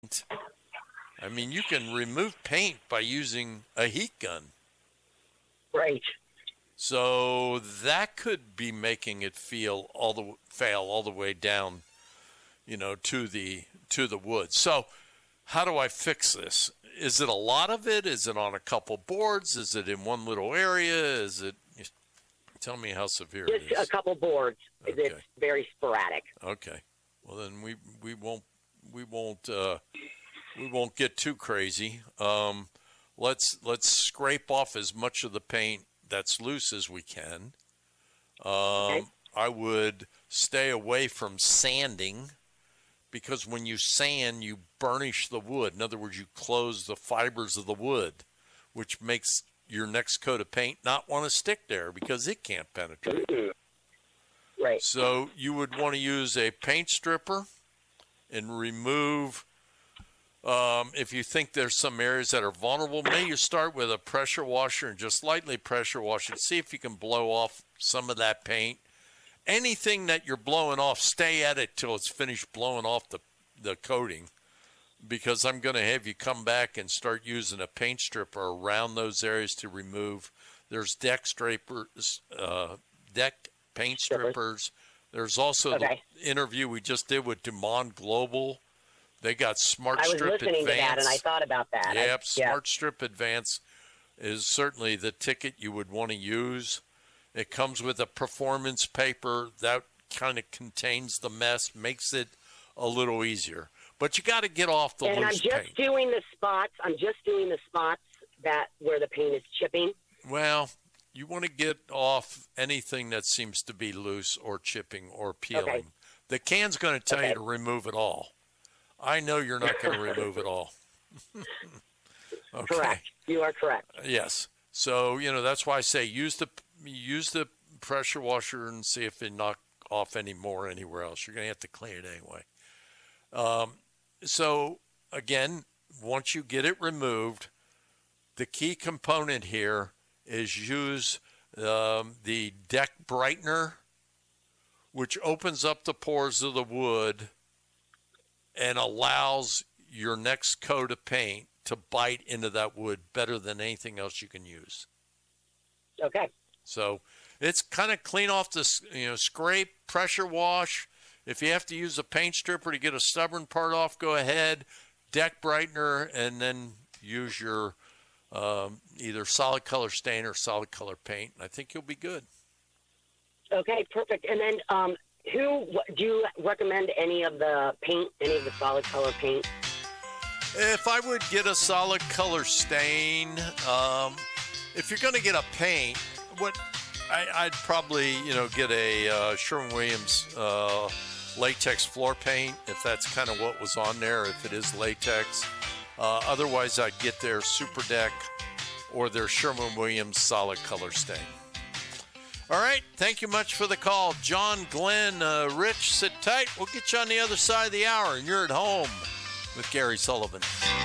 I mean, you can remove paint by using a heat gun. Right. So that could be making it fail all the way down, to the wood. So how do I fix this? Is it a lot of it? Is it on a couple boards? Is it in one little area? Tell me how severe it is. Just a couple boards. Okay. It's very sporadic. Okay. Well, then we won't get too crazy. Let's scrape off as much of the paint that's loose as we can. Okay. I would stay away from sanding, because when you sand, you burnish the wood. In other words, you close the fibers of the wood, which makes your next coat of paint not want to stick there because it can't penetrate. Right. So you would want to use a paint stripper and remove, if you think there's some areas that are vulnerable, maybe you start with a pressure washer and just lightly pressure wash it. See if you can blow off some of that paint. Anything that you're blowing off, stay at it till it's finished blowing off the coating, because I'm going to have you come back and start using a paint stripper around those areas to remove. There's deck paint strippers. There's also the interview we just did with Dumont Global. They got Smart Strip Advance. I was listening to that, and I thought about that. Yep, Smart Strip Advance is certainly the ticket you would want to use. It comes with a performance paper that kind of contains the mess, makes it a little easier. But you got to get off the loose paint. And I'm just doing the spots that where the paint is chipping. Well, you want to get off anything that seems to be loose or chipping or peeling. Okay. The can's going to tell you to remove it all. I know you're not going to remove it all. Okay. Correct. You are correct. Yes. So, that's why I say use the pressure washer and see if it knock off any more anywhere else. You're going to have to clean it anyway. So, again, once you get it removed, the key component here is use the deck brightener, which opens up the pores of the wood and allows your next coat of paint to bite into that wood better than anything else you can use. Okay. So it's kind of clean off the, scrape, pressure wash. If you have to use a paint stripper to get a stubborn part off, go ahead, deck brightener, and then use your either solid color stain or solid color paint. I think you'll be good. Okay, perfect. And then do you recommend any of the solid color paint? If I would get a solid color stain, if you're going to get a paint, I'd probably, get a Sherwin-Williams latex floor paint, if that's kind of what was on there, if it is latex. Otherwise, I'd get their Super Deck or their Sherwin-Williams solid color stain. All right. Thank you much for the call. John, Glenn, Rich, sit tight. We'll get you on the other side of the hour, and you're at home with Gary Sullivan.